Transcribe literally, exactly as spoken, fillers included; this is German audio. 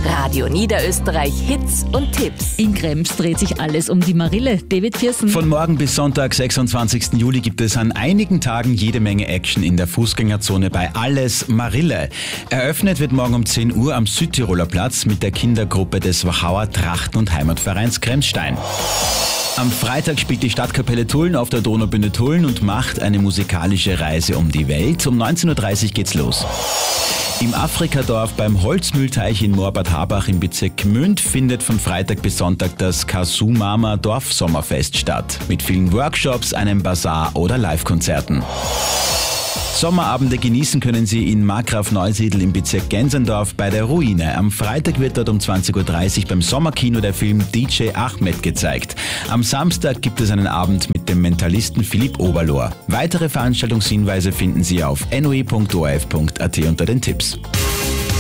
Radio Niederösterreich Hits und Tipps. In Krems dreht sich alles um die Marille. David Pearson. Von morgen bis Sonntag, sechsundzwanzigsten Juli, gibt es an einigen Tagen jede Menge Action in der Fußgängerzone bei Alles Marille. Eröffnet wird morgen um zehn Uhr am Südtiroler Platz mit der Kindergruppe des Wachauer Trachten- und Heimatvereins Kremsstein. Am Freitag spielt die Stadtkapelle Tulln auf der Donaubühne Tulln und macht eine musikalische Reise um die Welt. Um neunzehn Uhr dreißig geht's los. Im Afrikadorf beim Holzmühlteich in Moorbad-Habach im Bezirk Gmünd findet von Freitag bis Sonntag das Kasumama Dorfsommerfest statt. Mit vielen Workshops, einem Bazar oder Live-Konzerten. Sommerabende genießen können Sie in Markgraf-Neusiedl im Bezirk Gensendorf bei der Ruine. Am Freitag wird dort um zwanzig Uhr dreißig beim Sommerkino der Film D J Ahmed gezeigt. Am Samstag gibt es einen Abend mit dem Mentalisten Philipp Oberlohr. Weitere Veranstaltungshinweise finden Sie auf n o e punkt o r f punkt a t unter den Tipps.